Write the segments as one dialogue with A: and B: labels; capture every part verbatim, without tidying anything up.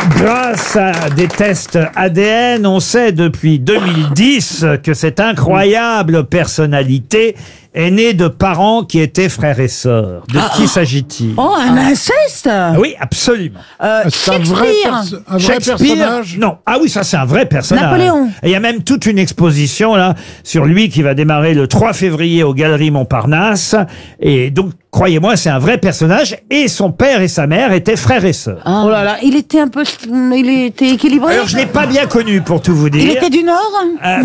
A: Grâce à des tests A D N, on sait depuis deux mille dix que cette incroyable personnalité est née de parents qui étaient frères et sœurs. De
B: Ah.
A: qui s'agit-il?
B: Oh, un inceste.
A: Oui, absolument.
B: Euh,
C: C'est un vrai,
B: Shakespeare.
C: perso- un vrai
A: Shakespeare,
C: personnage.
A: non. Ah oui, ça c'est un vrai personnage.
B: Napoléon.
A: Et il y a même toute une exposition là sur lui qui va démarrer le trois février aux Galeries Montparnasse. Et donc, croyez-moi, c'est un vrai personnage. Et son père et sa mère étaient frères et sœurs.
B: Oh là là, il était un peu, il était équilibré.
A: Alors je l'ai pas bien connu pour tout vous dire.
B: Il était du Nord.
A: Euh,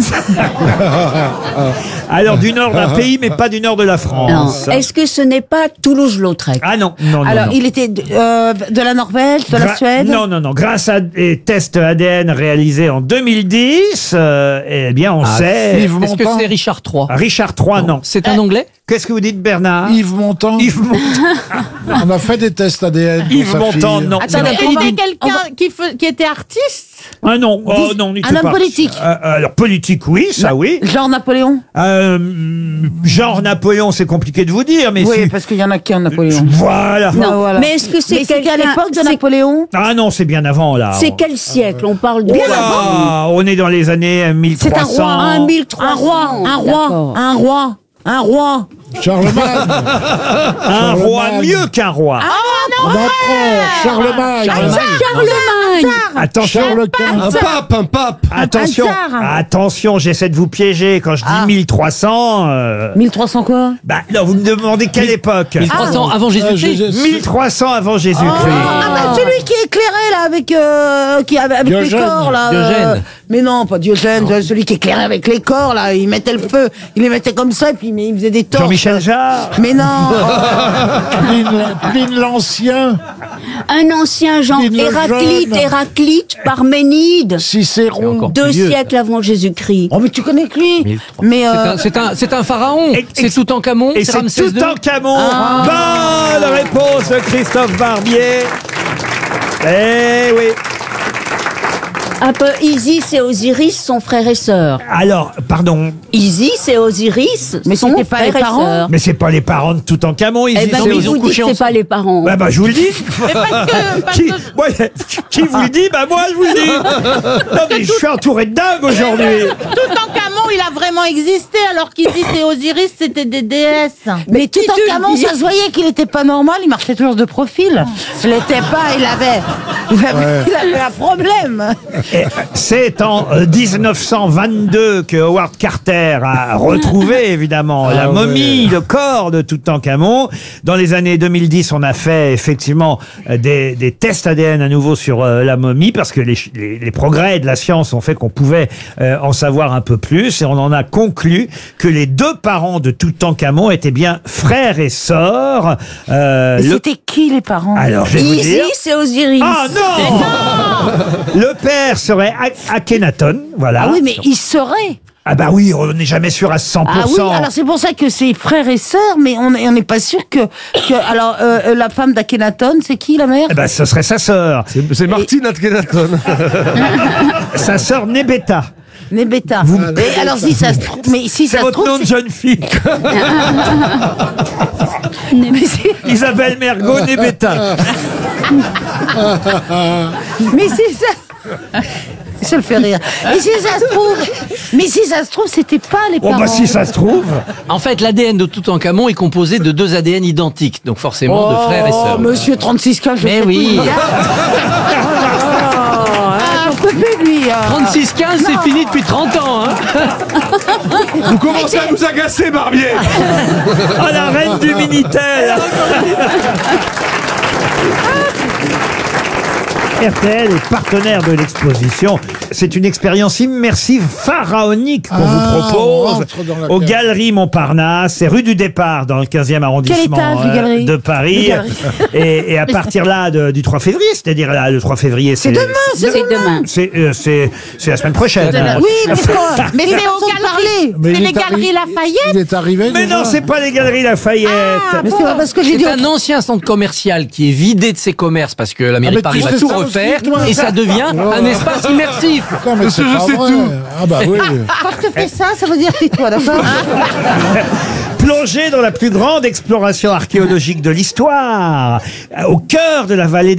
A: Alors du nord d'un pays, mais pas du nord de la
D: Non.
A: France.
D: Est-ce que ce n'est pas Toulouse-Lautrec?
A: Ah non, non, non.
B: Alors,
A: non.
B: il était de, euh, de la Norvège, de la
A: Gra-
B: Suède.
A: Non, non, non. Grâce à des tests A D N réalisés en deux mille dix, euh, eh bien, on sait.
C: Yves
E: Est-ce que
C: Montand.
E: c'est Richard trois?
A: Richard trois, non.
E: C'est un Anglais?
A: Qu'est-ce que vous dites, Bernard?
C: Yves Montand.
A: Yves Montand.
C: On a fait des tests A D N. pour
A: Yves
C: sa
A: Montand,
C: fille.
A: non.
B: Attendez,
A: C'est-
B: on va-
F: C'était
B: on
F: quelqu'un
B: va-
F: qui, fe- qui était artiste.
A: Ah non, oh non, du
B: un
A: tout
B: homme
A: pas.
B: politique.
A: Euh, alors politique, oui, ça oui.
B: Genre Napoléon.
A: Euh, genre Napoléon, c'est compliqué de vous dire, mais
B: Oui,
A: si.
B: parce qu'il y en a qu'un Napoléon.
A: Voilà.
B: Ouais, voilà.
D: Mais est-ce que c'est
B: Mais c'était à
D: quelqu'un-
B: l'époque de
D: c'est-
B: Napoléon.
A: Ah non, c'est bien avant là.
D: C'est quel siècle? On parle de...
A: Oh là, on est dans les années mille
B: C'est un
A: trois cents.
B: roi,
D: Un mille trois cents.
B: Un roi, un roi,
D: D'accord.
B: un roi, un roi.
C: Charlemagne.
A: Un roi
C: Charlemagne.
A: mieux qu'un roi.
C: Un empereur. Charlemagne.
D: Charlemagne.
A: Attention.
C: Charles quinze.
G: Un pape, un pape.
A: Attention,
B: Un tsar.
A: attention, j'essaie de vous piéger. Quand je dis
B: Ah.
A: mille trois cents, euh,
B: mille trois cents quoi?
A: bah, non, vous me demandez quelle époque?
E: mille trois cents avant
C: Euh,
E: Jésus-Christ?
C: Jésus-
A: mille trois cents avant Jésus-Christ.
B: Ah bah celui qui est éclairé là avec euh, qui avec les
C: Diogène.
B: corps là. euh,
E: Diogène.
B: mais non, pas Diogène, celui qui est éclairé avec les corps là, il mettait le feu, il les mettait comme ça et puis il faisait des torches.
A: Jean-Michel Jarre.
B: Mais non.
C: Pline, Pline l'Ancien.
D: Un ancien Jean
C: Pline le
D: Héraclite,
C: Jeune.
D: Héraclite, Parménide.
C: Cicéron.
E: encore
D: Deux
E: plus vieux.
D: siècles avant Jésus-Christ.
B: Oh mais tu connais que lui.
E: mille trois cents.
B: Mais
E: C'est
B: euh,
E: un- C'est un, c'est un pharaon.
A: Et-
E: C'est Toutankhamon.
A: Et
E: C'est
A: c'est
E: Ramsès deux.
A: Toutankhamon. Bonne réponse de Christophe Barbier. Eh oui.
D: Un peu Isis et Osiris sont frères et sœurs.
A: Alors, pardon,
D: Isis et Osiris
B: Mais
D: sont
B: c'était pas les
D: frères et
B: parents
D: sœurs.
A: mais c'est pas les parents de Toutankhamon, ils
D: Eh
A: y
D: ben,
A: sont.
D: mais
E: ils ont
D: vous dites
E: couché
D: que c'est pas les parents.
A: Bah, bah, je vous le dis.
F: Mais parce que, parce
A: Qui,
F: que
A: ouais, qui vous le dit? Bah, moi, je vous le dis. Non, mais je suis entouré de dingues aujourd'hui.
F: Toutankhamon, il a vraiment existé, alors qu'Isis et Osiris, c'était des déesses.
B: mais tout
D: tu
B: en camon,
D: le dis.
B: ça se voyait qu'il était pas normal, il marchait toujours de profil. Il l'était pas, il avait, il avait, il avait un problème.
A: Et c'est en euh, dix-neuf cent vingt-deux que Howard Carter a retrouvé évidemment la
C: ouais.
A: momie, le corps de Toutankhamon. Dans les années deux mille dix, on a fait effectivement euh, des, des tests A D N à nouveau sur euh, la momie parce que les, ch- les, les progrès de la science ont fait qu'on pouvait euh, en savoir un peu plus et on en a conclu que les deux parents de Toutankhamon étaient bien frères et sœurs. Euh,
B: Et
A: le-
B: c'était qui les parents?
A: Alors je vais vous dire.
D: Isis et Osiris.
A: Ah non, Le père serait A- Akhenaton, voilà.
B: Ah oui, mais il serait.
A: Ah bah oui, on n'est jamais sûr à cent pour
B: Ah oui,
A: cent.
B: alors c'est pour ça que c'est frères et sœurs, mais on on n'est pas sûr que, que alors euh, euh, la femme d'Akhenaton, c'est qui la mère?
A: Eh ben, ce serait sa sœur.
G: C'est c'est Martine Akhenaton.
A: Sa sœur Nebeta.
B: Nebeta.
A: Vous-
B: Mais alors si ça se trouve, mais si
A: C'est
B: ça se
A: votre
B: trouve,
A: nom de
B: c'est-
A: jeune fille.
B: mais c'est-
A: Isabelle Mergo Nebeta.
B: mais c'est ça. Ça le fait rire. Et si ça se trouve, mais si ça se trouve, c'était pas les
A: Oh
B: parents.
A: bah si ça se trouve.
E: En fait, l'A D N de Toutankhamon est composé de deux A D N identiques, donc forcément de frères et sœurs.
B: Oh, monsieur trente-six quinze, je
E: Mais
B: sais
E: oui.
B: plus. Ah, j'en peux plus, lui. hein.
E: trente-six quinze, c'est fini depuis trente ans. Hein.
G: Vous commencez à nous agacer, Barbier.
A: Oh la reine du Minitel. R T L est partenaire de l'exposition. C'est une expérience immersive pharaonique qu'on
C: Ah,
A: vous
C: on
A: propose
C: rentre dans la
A: aux
C: cave.
A: Galeries Montparnasse. C'est rue du Départ dans le quinzième arrondissement
B: étage, les
A: euh,
B: galeries
A: de Paris.
B: Les galeries.
A: Et, et à partir là de- du trois février, c'est-à-dire là, le trois février, c'est
B: demain, c'est
D: C'est demain.
A: C'est euh, c'est c'est la semaine prochaine.
B: Oui, mais c'est quoi?
F: Mais
B: Il
F: c'est
B: a
F: aux
B: façon de
F: galeries.
B: parler.
C: Mais
F: C'est
C: il
F: les
C: est
F: galeries
C: arri-
F: Lafayette.
C: Il est arrivé
A: Mais
C: déjà
A: non, c'est pas les Galeries Lafayette.
B: Mais c'est pas parce que j'ai dit.
E: C'est un ancien centre commercial qui est vidé de ses commerces parce que la mairie
C: mais
E: de Paris
C: tu
E: va
C: sais
E: tout
C: ça aussi,
E: refaire
C: toi.
E: et ça devient un espace immersif.
C: Attends, mais c'est
G: Monsieur, je
C: pas
G: sais
C: vrai.
G: tout.
C: Ah bah oui.
B: Quand je te fais ça, ça veut dire que c'est toi, d'accord?
A: Plongez dans la plus grande exploration archéologique de l'histoire, au cœur de la vallée